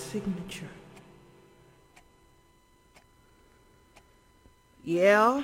signature. Yeah.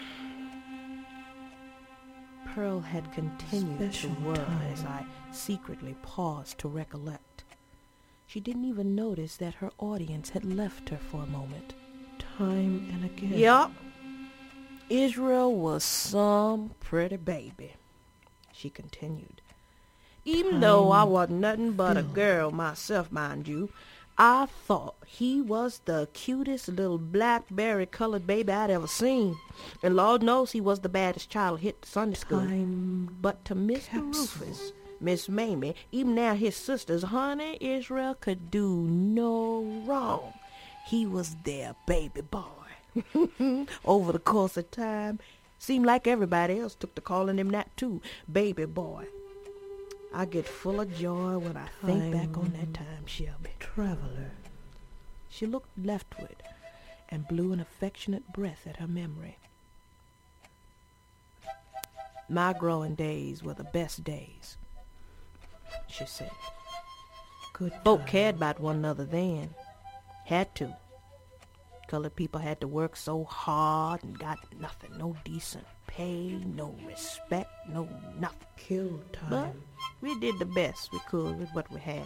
Pearl had continued to whir as I secretly paused to recollect. She didn't even notice that her audience had left her for a moment. Time and again. Yup. Israel was some pretty baby, she continued. Even though I wasn't nothing but a girl myself, mind you, I thought he was the cutest little blackberry-colored baby I'd ever seen. And Lord knows he was the baddest child hit the Sunday school. But to Mr. Rufus, Miss Mamie, even now his sisters, honey, Israel could do no wrong. He was their baby boy. Over the course of time, seemed like everybody else took to calling him that too, baby boy. I get full of joy when I think back on that time, Shelby. Traveler. She looked leftward and blew an affectionate breath at her memory. My growing days were the best days, she said. Good Folk time. cared about one another then. Had to. Colored people had to work so hard and got nothing. No decent pay, no respect, no nothing. Kill time. But we did the best we could with what we had.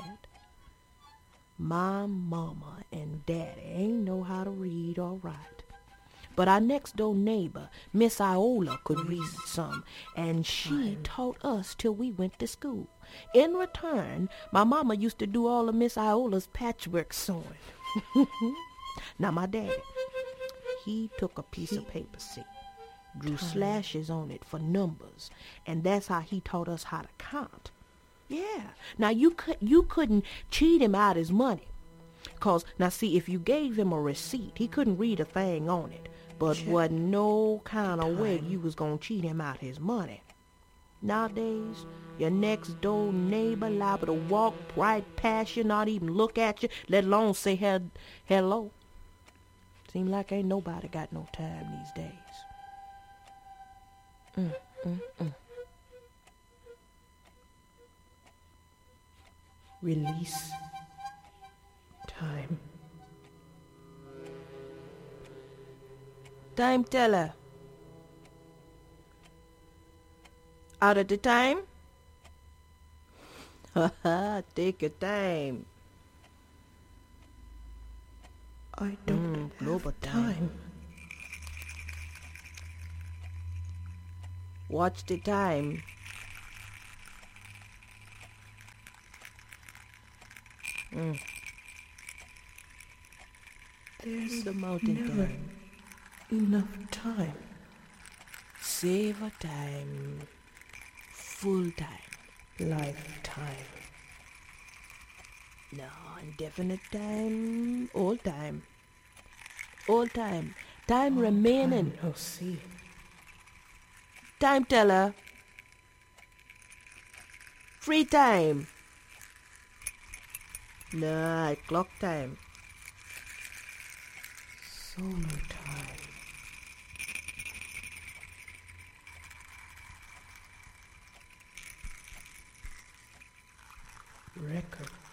My mama and daddy ain't know how to read or write. But our next door neighbor, Miss Iola, could read some, and she taught us till we went to school. In return, my mama used to do all of Miss Iola's patchwork sewing. Now my daddy, he took a piece of paper, see, drew slashes on it for numbers, and that's how he taught us how to count. Yeah. Now you couldn't cheat him out his money. 'Cause, now see, if you gave him a receipt, he couldn't read a thing on it. But wasn't no kind of way you was gonna cheat him out his money. Nowadays, your next door neighbor liable to walk right past you, not even look at you, let alone say hello. Seem like ain't nobody got no time these days. Release. Time. Time teller. Out of the time? Take your time. I don't global have time. Watch the time. There's the mountain never time. enough time. Savor time. Full time. Lifetime. No, indefinite time. All time. All time. Time remaining. No, see. Time teller. Free time. No, clock time. Solar time. Record